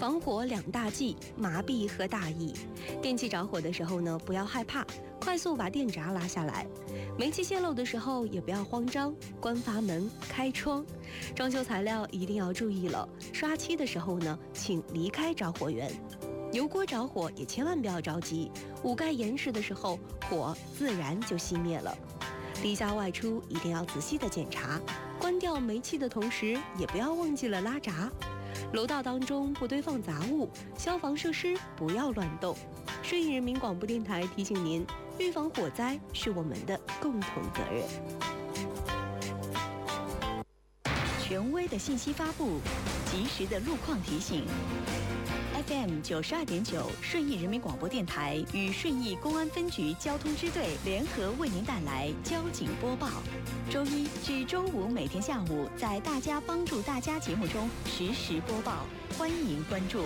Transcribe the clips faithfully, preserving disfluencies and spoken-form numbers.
防火两大忌：麻痹和大意。电器着火的时候呢，不要害怕，快速把电闸拉下来。煤气泄漏的时候也不要慌张，关阀门、开窗。装修材料一定要注意了，刷漆的时候呢，请离开着火源。油锅着火也千万不要着急，捂盖严实的时候，火自然就熄灭了。离家外出一定要仔细的检查，关掉煤气的同时，也不要忘记了拉闸。楼道当中不堆放杂物，消防设施不要乱动。顺义人民广播电台提醒您，预防火灾是我们的共同责任。 权威的信息发布，及时的路况提醒。F M 九十二点九，顺义人民广播电台与顺义公安分局交通支队联合为您带来交警播报。周一至周五每天下午在大家帮助大家节目中实时播报，欢迎关注。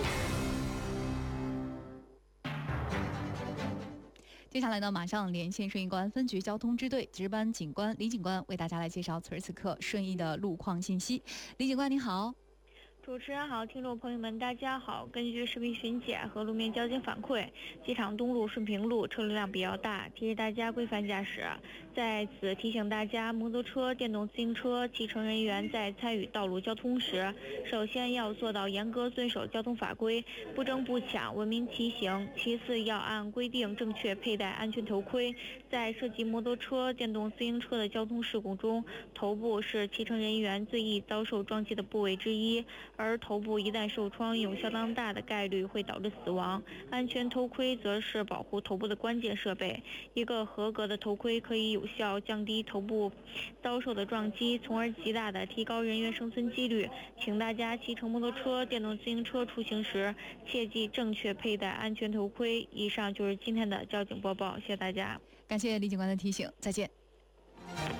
接下来呢，马上连线顺义公安分局交通支队值班警官李警官，为大家来介绍此时此刻顺义的路况信息。李警官您好。 主持人好，听众朋友们大家好。根据视频巡检和路面交警反馈，机场东路、顺平路车流量比较大，提示大家规范驾驶。在此提醒大家，摩托车、电动自行车骑乘人员在参与道路交通时，首先要做到严格遵守交通法规，不争不抢，文明骑行。其次要按规定正确佩戴安全头盔。在涉及摩托车、电动自行车的交通事故中，头部是骑乘人员最易遭受撞击的部位之一。而头部一旦受创，有相当大的概率会导致死亡。安全头盔则是保护头部的关键设备，一个合格的头盔可以有效降低头部遭受的撞击，从而极大的提高人员生存几率。请大家骑乘摩托车、电动自行车出行时，切记正确佩戴安全头盔。以上就是今天的交警播报，谢谢大家。 感谢李警官的提醒，再见。